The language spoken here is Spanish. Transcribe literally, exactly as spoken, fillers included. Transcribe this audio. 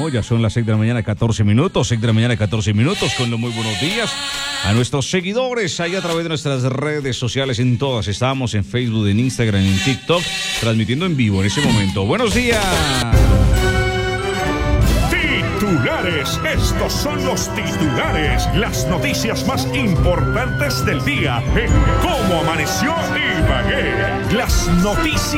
Ya son las seis de la mañana, catorce minutos. seis de la mañana, catorce minutos. Con los muy buenos días a nuestros seguidores ahí a través de nuestras redes sociales. En todas estamos, en Facebook, en Instagram, en TikTok, transmitiendo en vivo en ese momento. Buenos días. Titulares, estos son los titulares, las noticias más importantes del día en Cómo Amaneció Ibagué. Las noticias